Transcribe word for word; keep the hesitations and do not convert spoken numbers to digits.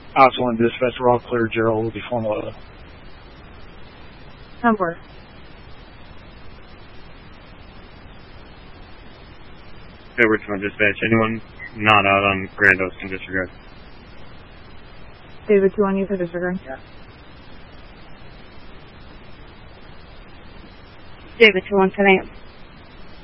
Ops one dispatch, we're all clear. Gerald will be formal. Number. Silver two one dispatch. Anyone not out on Grand Oaks can disregard. David two one, you for disregard. Yeah. David two one, ten a.m.